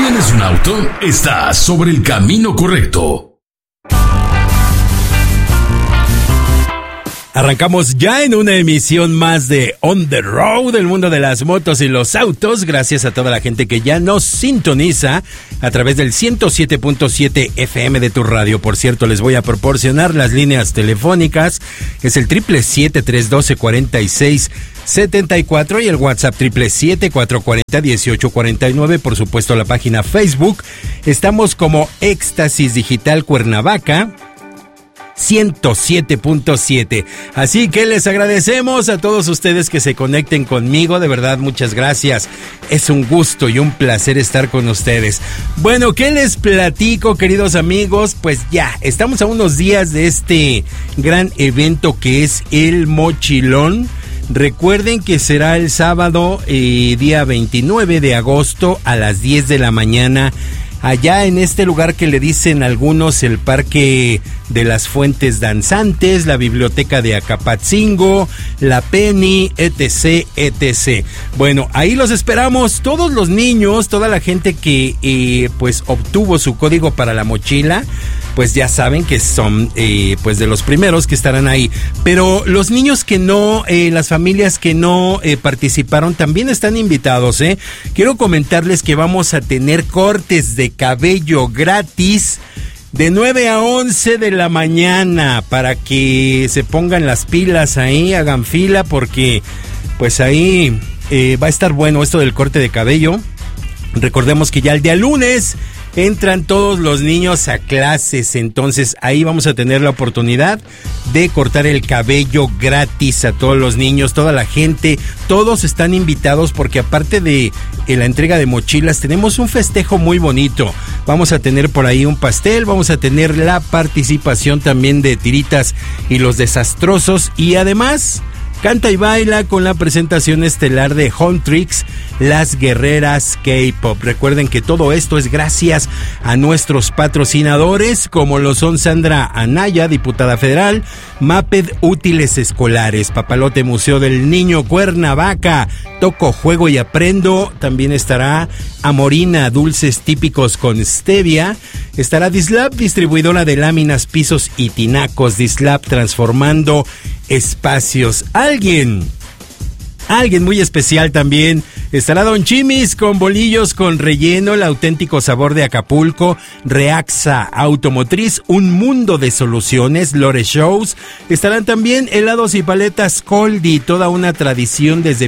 ¿Tienes un auto? Estás sobre el camino correcto. Arrancamos ya en una emisión más de On the Road, el mundo de las motos y los autos. Gracias a toda la gente que ya nos sintoniza a través del 107.7 FM de tu radio. Por cierto, les voy a proporcionar las líneas telefónicas. Es el 777-312-4674 y el WhatsApp 777-440-1849. Por supuesto, la página Facebook. Estamos como Éxtasis Digital Cuernavaca 107.7. Así que les agradecemos a todos ustedes que se conecten conmigo. De verdad, muchas gracias. Es un gusto y un placer estar con ustedes. Bueno, ¿qué les platico, queridos amigos? Pues ya, estamos a unos días de este gran evento que es el Mochilón. Recuerden que será el sábado, día 29 de agosto a las 10 de la mañana. Allá en este lugar que le dicen algunos el Parque de las Fuentes Danzantes, la Biblioteca de Acapatzingo, la Penny, etc., etc. Bueno, ahí los esperamos, todos los niños, toda la gente que pues obtuvo su código para la mochila, pues ya saben que son pues de los primeros que estarán ahí. Pero los niños que no, las familias que no participaron también están invitados, Quiero comentarles que vamos a tener cortes de cabello gratis de 9 a 11 de la mañana para que se pongan las pilas ahí, hagan fila porque pues ahí va a estar bueno esto del corte de cabello. Recordemos que ya el día lunes entran todos los niños a clases, entonces ahí vamos a tener la oportunidad de cortar el cabello gratis a todos los niños, toda la gente, todos están invitados porque aparte de la entrega de mochilas tenemos un festejo muy bonito. Vamos a tener por ahí un pastel, vamos a tener la participación también de Tiritas y los Desastrosos y además canta y baila con la presentación estelar de Huntrix, las guerreras K-Pop. Recuerden que todo esto es gracias a nuestros patrocinadores, como lo son Sandra Anaya, diputada federal, Maped Útiles Escolares, Papalote Museo del Niño Cuernavaca, Toco, Juego y Aprendo. También estará Amorina, dulces típicos con stevia. Estará Dislab, distribuidora de láminas, pisos y tinacos. Dislab, transformando espacios. Alguien muy especial también. Estará Don Chimis con bolillos con relleno, el auténtico sabor de Acapulco, Reaxa Automotriz, un mundo de soluciones, Lore Shows. Estarán también helados y paletas Coldi, toda una tradición desde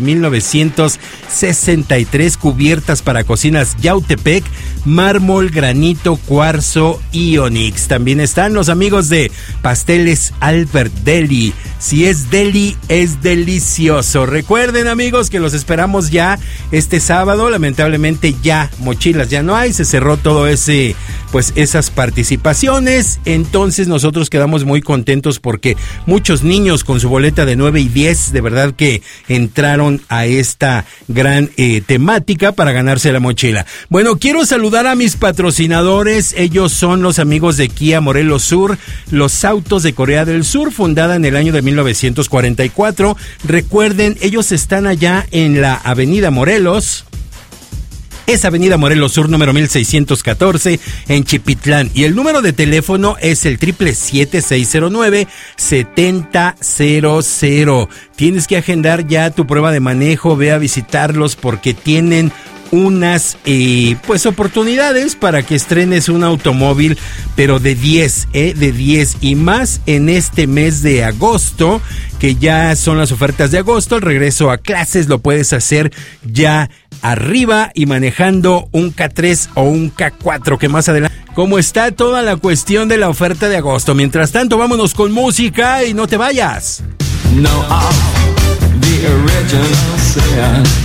1963, cubiertas para cocinas Yautepec, mármol, granito, cuarzo y onix. También están los amigos de Pasteles Albert Deli. Si es deli, es delicioso. Recuerden, amigos, que los esperamos ya este sábado. Lamentablemente ya mochilas ya no hay, se cerró todo esas participaciones. Entonces nosotros quedamos muy contentos porque muchos niños con su boleta de 9 y 10 de verdad que entraron a esta gran temática para ganarse la mochila. Bueno, quiero saludar a mis patrocinadores. Ellos son los amigos de Kia Morelos Sur, los autos de Corea del Sur, fundada en el año de 1944. Recuerden, ellos están allá en la Avenida Morelos. Es Avenida Morelos Sur, número 1614, en Chipitlán. Y el número de teléfono es el 777-609-7000. Tienes que agendar ya tu prueba de manejo, ve a visitarlos porque tienen unas oportunidades para que estrenes un automóvil, pero de 10 y más en este mes de agosto, que ya son las ofertas de agosto. El regreso a clases lo puedes hacer ya arriba y manejando un K3 o un K4, que más adelante. ¿Cómo está toda la cuestión de la oferta de agosto? Mientras tanto, vámonos con música y no te vayas. No, the original sin.